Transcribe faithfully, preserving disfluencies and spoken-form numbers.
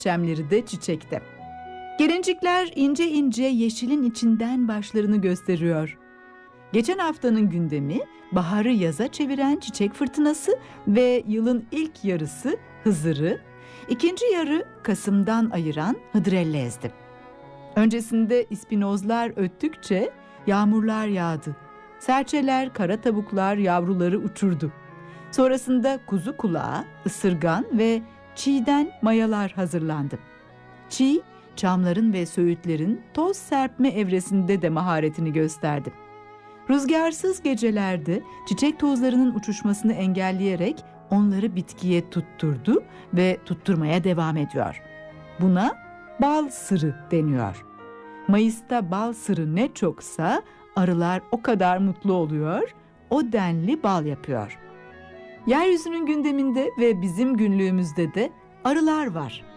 çemleri de çiçekte. Gelincikler ince ince yeşilin içinden başlarını gösteriyor. Geçen haftanın gündemi baharı yaza çeviren çiçek fırtınası ve yılın ilk yarısı Hızır'ı, ikinci yarı Kasım'dan ayıran Hıdrellez'di. Öncesinde ispinozlar öttükçe yağmurlar yağdı. Serçeler, kara tavuklar yavruları uçurdu. Sonrasında kuzu kulağı, ısırgan ve çiğden mayalar hazırlandı. Çiğ, çamların ve söğütlerin toz serpme evresinde de maharetini gösterdi. Rüzgarsız gecelerde çiçek tozlarının uçuşmasını engelleyerek onları bitkiye tutturdu ve tutturmaya devam ediyor. Buna bal sırı deniyor. Mayıs'ta bal sırı ne çoksa arılar o kadar mutlu oluyor, o denli bal yapıyor. Yeryüzünün gündeminde ve bizim günlüğümüzde de arılar var.